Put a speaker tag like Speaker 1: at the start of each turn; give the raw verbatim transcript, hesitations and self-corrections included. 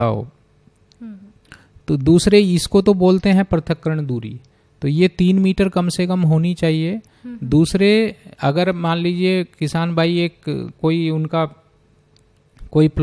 Speaker 1: आओ। तो दूसरे इसको तो बोलते हैं पृथक्करण दूरी, तो ये तीन मीटर कम से कम होनी चाहिए। दूसरे, अगर मान लीजिए किसान भाई एक कोई उनका कोई